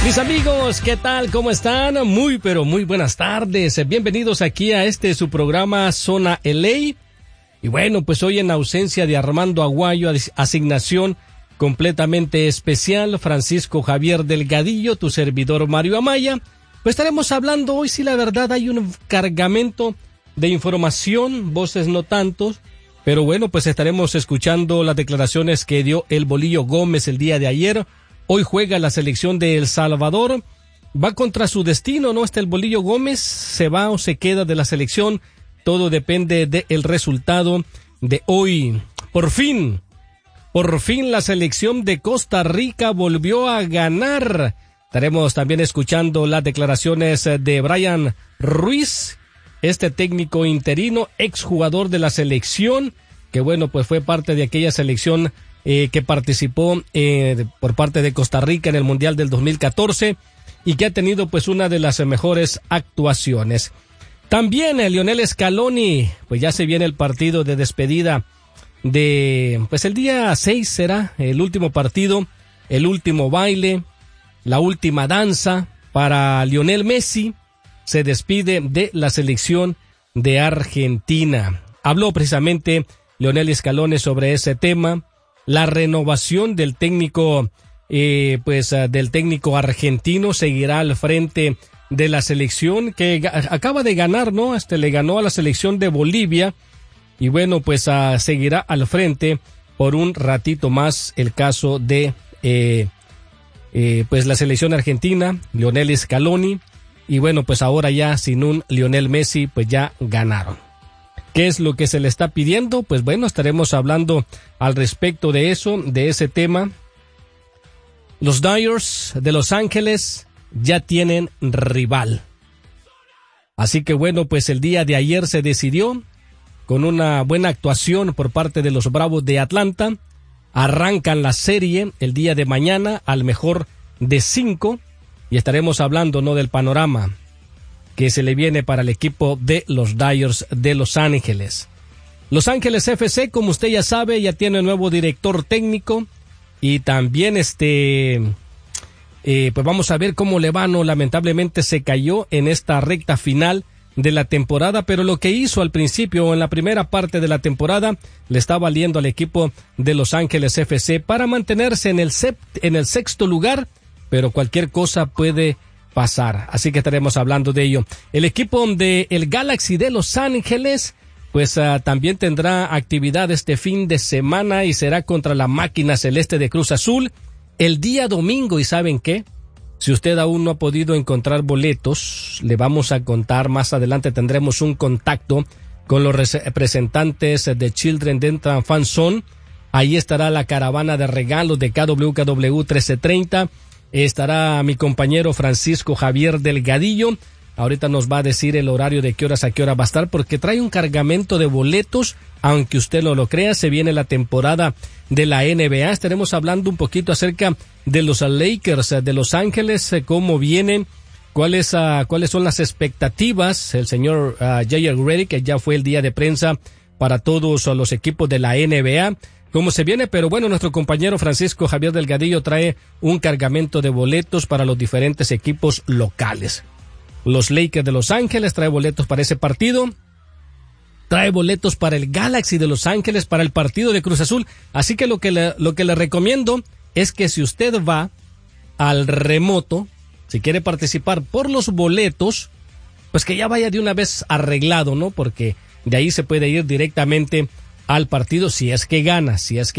Mis amigos, ¿qué tal? ¿Cómo están? Muy, pero muy buenas tardes. Bienvenidos aquí a su programa Zona LA. Y bueno, pues hoy en ausencia de Armando Aguayo, asignación completamente especial, Francisco Javier Delgadillo, tu servidor Mario Amaya, pues estaremos hablando hoy, sí, la verdad, hay un cargamento de información, voces no tantos, pero bueno, pues estaremos escuchando las declaraciones que dio el Bolillo Gómez el día de ayer. Hoy juega la selección de El Salvador, va contra su destino, ¿no? El Bolillo Gómez, se va o se queda de la selección, todo depende del resultado de hoy. Por fin la selección de Costa Rica volvió a ganar. Estaremos también escuchando las declaraciones de Brian Ruiz, técnico interino, exjugador de la selección, que bueno, pues fue parte de aquella selección que participó por parte de Costa Rica en el Mundial del 2014 y que ha tenido pues una de las mejores actuaciones. También Lionel Scaloni, pues ya se viene el partido de despedida de, pues el día 6 será el último partido, el último baile, la última danza para Lionel Messi. Se despide de la selección de Argentina. Habló precisamente Lionel Scaloni sobre ese tema, la renovación del técnico, del técnico argentino, seguirá al frente de la selección que acaba de ganar, ¿no? Le ganó a la selección de Bolivia y bueno, pues seguirá al frente por un ratito más el caso de, pues la selección argentina, Lionel Scaloni. Y bueno, pues ahora ya sin un Lionel Messi, pues ya ganaron. ¿Qué es lo que se le está pidiendo? Pues bueno, estaremos hablando al respecto de eso, de ese tema. Los Dodgers de Los Ángeles ya tienen rival. Así que bueno, pues el día de ayer se decidió, con una buena actuación por parte de los Bravos de Atlanta, arrancan la serie el día de mañana al mejor de 5. Y estaremos hablando, ¿no?, del panorama que se le viene para el equipo de los Dodgers de Los Ángeles. Los Ángeles FC, como usted ya sabe, ya tiene nuevo director técnico y también pues vamos a ver cómo le va, ¿no? Lamentablemente se cayó en esta recta final de la temporada, pero lo que hizo al principio, en la primera parte de la temporada, le está valiendo al equipo de Los Ángeles FC para mantenerse en el sexto lugar, pero cualquier cosa puede pasar, así que estaremos hablando de ello. El equipo de el Galaxy de Los Ángeles, pues también tendrá actividad este fin de semana y será contra la máquina celeste de Cruz Azul el día domingo. ¿Y saben qué? Si usted aún no ha podido encontrar boletos, le vamos a contar más adelante, tendremos un contacto con los representantes de Children Dental Fan Zone. Ahí estará la caravana de regalos de KWKW 1330. Estará mi compañero Francisco Javier Delgadillo. Ahorita nos va a decir el horario de qué horas a qué hora va a estar, porque trae un cargamento de boletos, aunque usted no lo crea. Se viene la temporada de la NBA. Estaremos hablando un poquito acerca de los Lakers de Los Ángeles, cómo vienen, cuáles son las expectativas. El señor J.R. Redick, que ya fue el día de prensa para todos los equipos de la NBA, cómo se viene, pero bueno, nuestro compañero Francisco Javier Delgadillo trae un cargamento de boletos para los diferentes equipos locales. Los Lakers de Los Ángeles trae boletos para ese partido, trae boletos para el Galaxy de Los Ángeles, para el partido de Cruz Azul, así que lo que le recomiendo es que si usted va al remoto, si quiere participar por los boletos, pues que ya vaya de una vez arreglado, ¿no? Porque de ahí se puede ir directamente al partido si es que gana.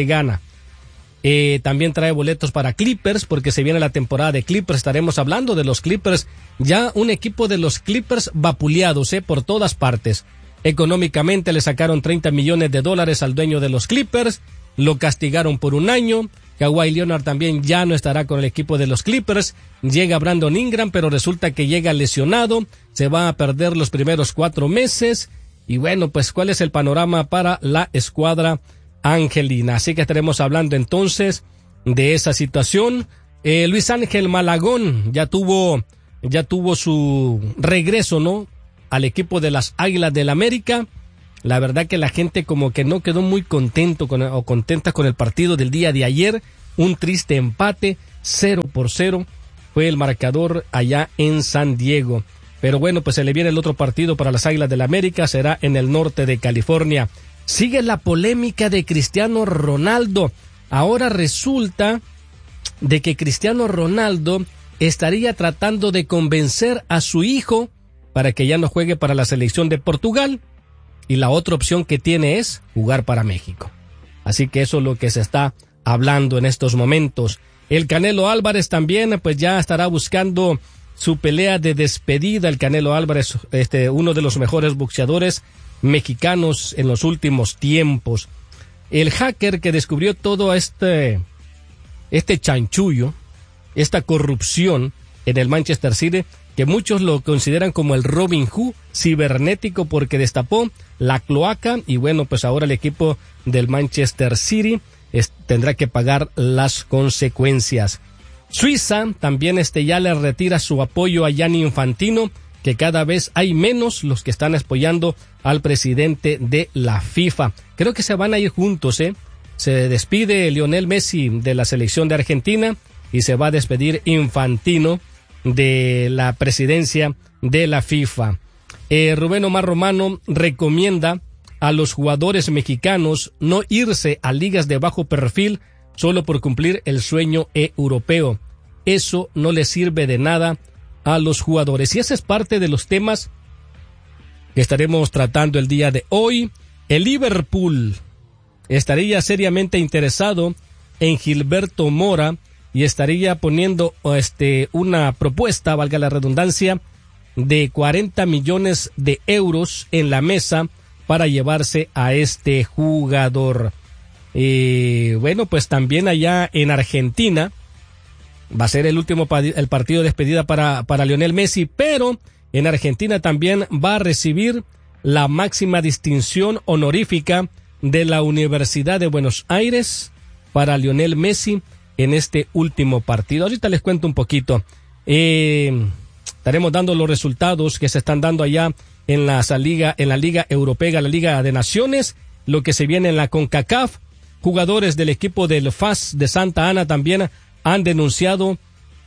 También trae boletos para Clippers, porque se viene la temporada de Clippers. Estaremos hablando de los Clippers, ya un equipo de los Clippers vapuleados, por todas partes. Económicamente le sacaron $30 millones al dueño de los Clippers, lo castigaron por un año. Kawhi Leonard también ya no estará con el equipo de los Clippers. Llega Brandon Ingram, pero resulta que llega lesionado, se va a perder los primeros 4 meses. Y bueno, pues ¿cuál es el panorama para la escuadra angelina? Así que estaremos hablando entonces de esa situación. Luis Ángel Malagón ya tuvo su regreso, ¿no?, al equipo de las Águilas del América. La verdad que la gente como que no quedó muy contenta con el partido del día de ayer. Un triste empate, 0-0. fue el marcador allá en San Diego. Pero bueno, pues se le viene el otro partido para las Águilas del América, será en el norte de California. Sigue la polémica de Cristiano Ronaldo. Ahora resulta de que Cristiano Ronaldo estaría tratando de convencer a su hijo para que ya no juegue para la selección de Portugal, y la otra opción que tiene es jugar para México. Así que eso es lo que se está hablando en estos momentos. El Canelo Álvarez también pues ya estará buscando su pelea de despedida. El Canelo Álvarez, uno de los mejores boxeadores mexicanos en los últimos tiempos. El hacker que descubrió todo este chanchullo, esta corrupción en el Manchester City, que muchos lo consideran como el Robin Hood cibernético porque destapó la cloaca, y bueno, pues ahora el equipo del Manchester City tendrá que pagar las consecuencias. Suiza también ya le retira su apoyo a Gianni Infantino, que cada vez hay menos los que están apoyando al presidente de la FIFA. Creo que se van a ir juntos, Se despide Lionel Messi de la selección de Argentina y se va a despedir Infantino de la presidencia de la FIFA. Rubén Omar Romano recomienda a los jugadores mexicanos no irse a ligas de bajo perfil solo por cumplir el sueño europeo. Eso no les sirve de nada a los jugadores. Y ese es parte de los temas que estaremos tratando el día de hoy. El Liverpool estaría seriamente interesado en Gilberto Mora y estaría poniendo una propuesta, valga la redundancia, de 40 millones de euros en la mesa para llevarse a este jugador. Bueno, pues también allá en Argentina va a ser el partido de despedida para Lionel Messi, pero en Argentina también va a recibir la máxima distinción honorífica de la Universidad de Buenos Aires para Lionel Messi en este último partido. Ahorita les cuento un poquito. Estaremos dando los resultados que se están dando allá en la Liga Europea, la Liga de Naciones, lo que se viene en la CONCACAF. Jugadores del equipo del FAS de Santa Ana también han denunciado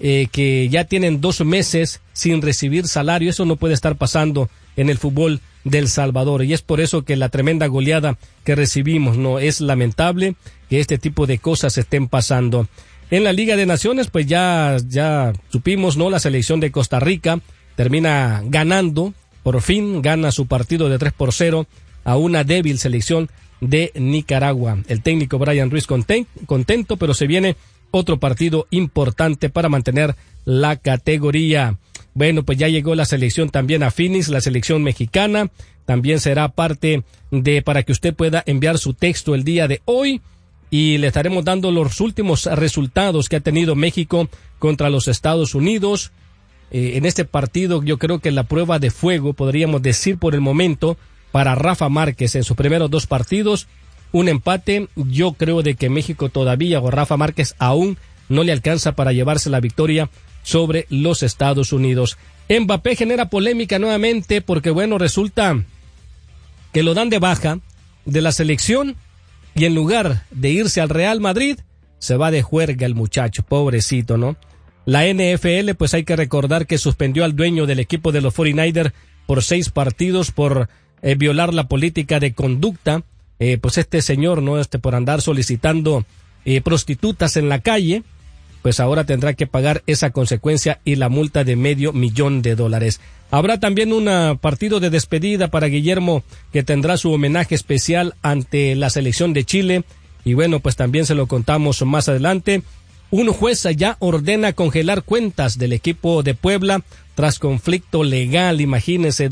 que ya tienen 2 meses sin recibir salario. Eso no puede estar pasando en el fútbol del Salvador, y es por eso que la tremenda goleada que recibimos, no es lamentable que este tipo de cosas estén pasando. En la Liga de Naciones, pues ya supimos, ¿no? La selección de Costa Rica termina ganando, por fin gana su partido de 3-0 a una débil selección de Nicaragua. El técnico Brian Ruiz contento, pero se viene otro partido importante para mantener la categoría. Bueno, pues ya llegó la selección también a Phoenix, la selección mexicana. También será parte para que usted pueda enviar su texto el día de hoy, y le estaremos dando los últimos resultados que ha tenido México contra los Estados Unidos. En este partido yo creo que la prueba de fuego, podríamos decir por el momento, para Rafa Márquez en sus primeros 2 partidos, un empate. Yo creo de que México todavía, o Rafa Márquez aún no le alcanza para llevarse la victoria sobre los Estados Unidos. Mbappé genera polémica nuevamente porque, bueno, resulta que lo dan de baja de la selección y en lugar de irse al Real Madrid, se va de juerga el muchacho, pobrecito, ¿no? La NFL, pues hay que recordar que suspendió al dueño del equipo de los 49ers por 6 partidos por violar la política de conducta. Pues este señor, ¿no? Por andar solicitando prostitutas en la calle, pues ahora tendrá que pagar esa consecuencia y la multa de $500,000. Habrá también un partido de despedida para Guillermo, que tendrá su homenaje especial ante la selección de Chile, y bueno, pues también se lo contamos más adelante. Un juez ya ordena congelar cuentas del equipo de Puebla tras conflicto legal. Imagínense,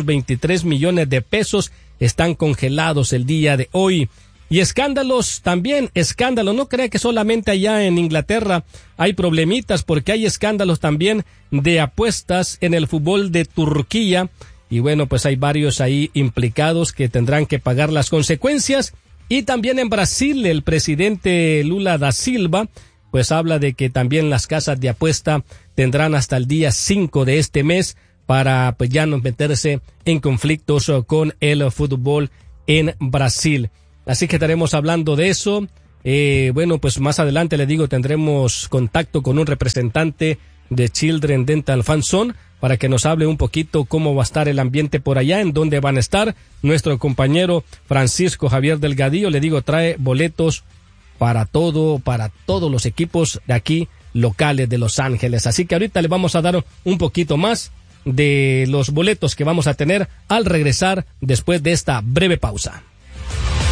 223 millones de pesos están congelados el día de hoy. Y escándalos también, escándalos. No crea que solamente allá en Inglaterra hay problemitas, porque hay escándalos también de apuestas en el fútbol de Turquía. Y bueno, pues hay varios ahí implicados que tendrán que pagar las consecuencias. Y también en Brasil, el presidente Lula da Silva pues habla de que también las casas de apuesta tendrán hasta el día 5 de este mes para pues ya no meterse en conflictos con el fútbol en Brasil. Así que estaremos hablando de eso. Bueno, pues más adelante le digo, tendremos contacto con un representante de Children Dental Fan Zone, para que nos hable un poquito cómo va a estar el ambiente por allá, en dónde van a estar. Nuestro compañero Francisco Javier Delgadillo, le digo, trae boletos para todos los equipos de aquí locales de Los Ángeles. Así que ahorita le vamos a dar un poquito más de los boletos que vamos a tener al regresar después de esta breve pausa.